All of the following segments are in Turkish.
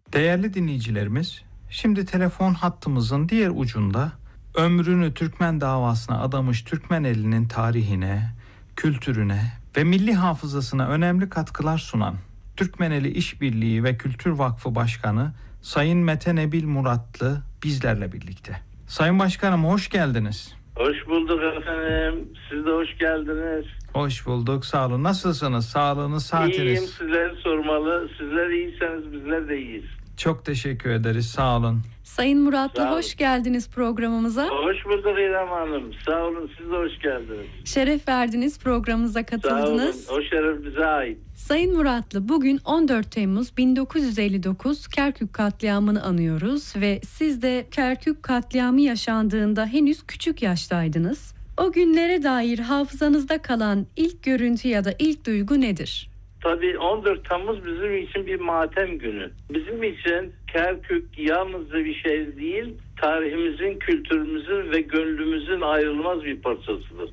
Değerli dinleyicilerimiz, şimdi telefon hattımızın diğer ucunda ömrünü Türkmen davasına adamış Türkmeneli'nin tarihine, kültürüne ve milli hafızasına önemli katkılar sunan Türkmeneli İşbirliği ve Kültür Vakfı Başkanı Sayın Mete Nebil Muratlı bizlerle birlikte. Sayın Başkanım, hoş geldiniz. Hoş bulduk efendim. Siz de hoş geldiniz. Hoş bulduk, sağ olun. Nasılsınız? Sağlığınız, saatiniz? İyiyim, sizleri sormalı. Sizler iyiyseniz bizler de iyiyiz. Çok teşekkür ederiz, sağ olun. Sayın Muratlı, hoş geldiniz programımıza. Hoş bulduk İrem Hanım. Sağ olun, siz de hoş geldiniz. Şeref verdiniz, programımıza katıldınız. Sağ olun, o şeref bize ait. Sayın Muratlı, bugün 14 Temmuz 1959 Kerkük katliamını anıyoruz ve siz de Kerkük katliamı yaşandığında henüz küçük yaştaydınız. O günlere dair hafızanızda kalan ilk görüntü ya da ilk duygu nedir? Tabii 14 Temmuz bizim için bir matem günü. Bizim için Kerkük yalnızca bir şehir değil, tarihimizin, kültürümüzün ve gönlümüzün ayrılmaz bir parçasıdır.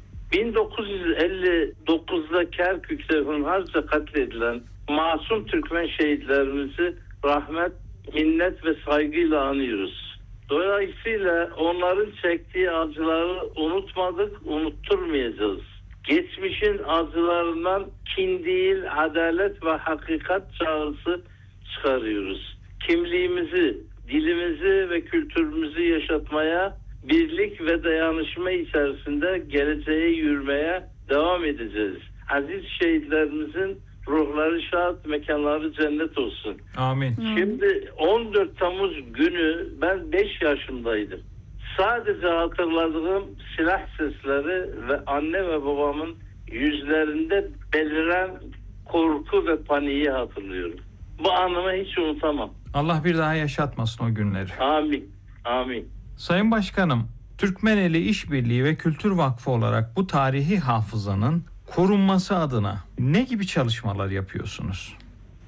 1959'da Kerkük'te hunharca katledilen masum Türkmen şehitlerimizi rahmet, minnet ve saygıyla anıyoruz. Dolayısıyla onların çektiği acıları unutmadık, unutturmayacağız. Geçmişin acılarından kin değil, adalet ve hakikat çağrısı çıkarıyoruz. Kimliğimizi, dilimizi ve kültürümüzü yaşatmaya, birlik ve dayanışma içerisinde geleceğe yürümeye devam edeceğiz. Aziz şehitlerimizin ruhları şad, mekanları cennet olsun. Amin. Şimdi 14 Temmuz günü ben 5 yaşındaydım. Sadece hatırladığım silah sesleri ve anne ve babamın yüzlerinde beliren korku ve paniği hatırlıyorum. Bu anımı hiç unutamam. Allah bir daha yaşatmasın o günleri. Amin. Amin. Sayın Başkanım, Türkmeneli İşbirliği ve Kültür Vakfı olarak bu tarihi hafızanın korunması adına ne gibi çalışmalar yapıyorsunuz?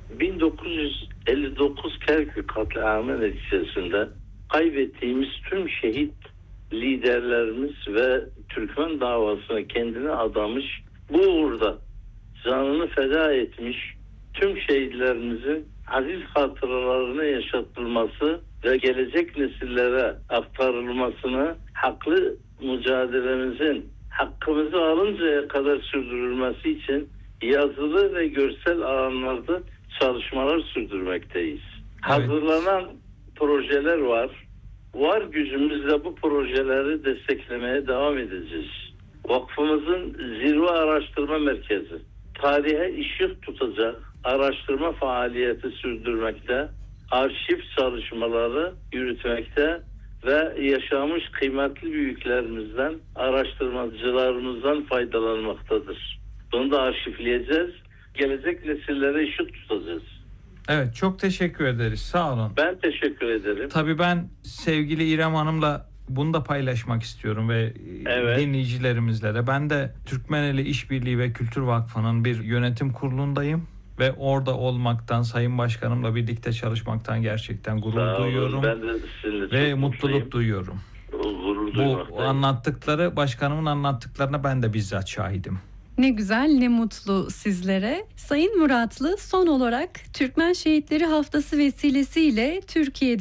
1959 Kerkük katliamı neticesinde kaybettiğimiz tüm şehit liderlerimiz ve Türkmen davasına kendini adamış, bu uğurda canını feda etmiş tüm şehitlerimizin aziz hatıralarını yaşatılması ve gelecek nesillere aktarılmasını, haklı mücadelemizin hakkımızı alıncaya kadar sürdürülmesi için yazılı ve görsel alanlarda çalışmalar sürdürmekteyiz. Evet. Hazırlanan projeler var. Var gücümüzle bu projeleri desteklemeye devam edeceğiz. Vakfımızın zirve araştırma merkezi tarihe ışık tutacak araştırma faaliyeti sürdürmekte, arşiv çalışmaları yürütmekte ve yaşamış kıymetli büyüklerimizden, araştırmacılarımızdan faydalanmaktadır. Bunu da arşivleyeceğiz. Gelecek nesillere ışık tutacağız. Evet, çok teşekkür ederiz. Sağ olun. Ben teşekkür ederim. Tabii ben sevgili İrem Hanım'la bunu da paylaşmak istiyorum ve dinleyicilerimizle de. Ben de Türkmeneli İşbirliği ve Kültür Vakfı'nın bir yönetim kurulundayım ve orada olmaktan, Sayın Başkanımla birlikte çalışmaktan gerçekten gurur duyuyorum. Ben de sizinle ve mutluluk duyuyorum. Bu anlattıkları, başkanımın anlattıklarına ben de bizzat şahidim. Ne güzel, ne mutlu sizlere. Sayın Muratlı, son olarak Türkmen Şehitleri Haftası vesilesiyle Türkiye'de